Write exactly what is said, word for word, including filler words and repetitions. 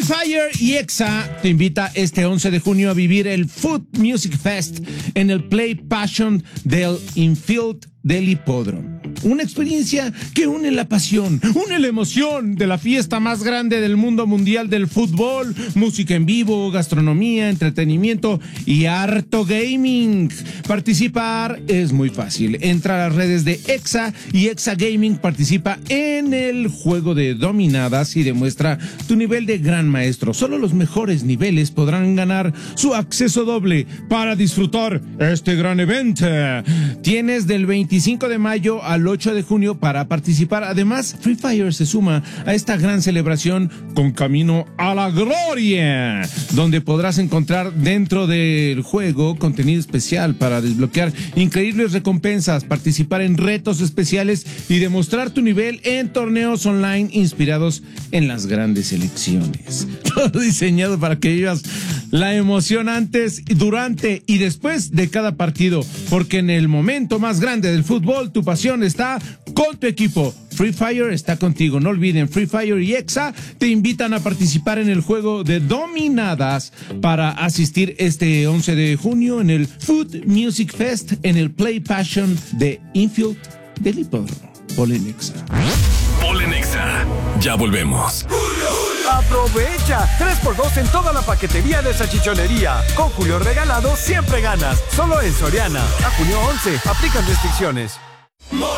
Fire y EXA te invita este once de junio a vivir el Food Music Fest en el Play Passion del Infield del Hipódromo. Una experiencia que une la pasión, une la emoción de la fiesta más grande del mundo mundial del fútbol, música en vivo, gastronomía, entretenimiento y harto gaming. Participar es muy fácil. Entra a las redes de EXA y EXA Gaming participa en el juego de dominadas y demuestra tu nivel de gran maestro. Solo los mejores niveles podrán ganar su acceso doble para disfrutar este gran evento. Tienes del veinticinco de mayo al ocho de junio para participar. Además, Free Fire se suma a esta gran celebración con Camino a la Gloria, donde podrás encontrar dentro del juego contenido especial para desbloquear increíbles recompensas, participar en retos especiales y demostrar tu nivel en torneos online inspirados en las grandes selecciones. Todo diseñado para que vivas la emoción antes, durante y después de cada partido, porque en el momento más grande del fútbol, tu pasión está con tu equipo. Free Fire está contigo. No olviden, Free Fire y EXA te invitan a participar en el juego de dominadas para asistir este once de junio en el Food Music Fest en el Play Passion de Infield del Hipódromo. Polen EXA. Polen EXA. Ya volvemos. ¡Aprovecha! tres por dos en toda la paquetería de salchichonería. Con Julio Regalado siempre ganas. Solo en Soriana. A junio once. Aplican restricciones.